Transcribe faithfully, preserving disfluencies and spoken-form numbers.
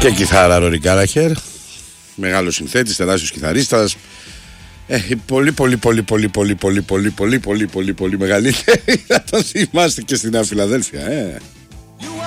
Και κιθάρα Ρόρι Γκάλαχερ. Μεγάλος συνθέτης, τεράστιος κιθαρίστας. Ε, πολύ πολύ πολύ πολύ πολύ πολύ πολύ πολύ πολύ πολύ πολύ μεγαλύτερη. Θα το θυμάστε και στη Νέα Φιλαδέλφια, ε.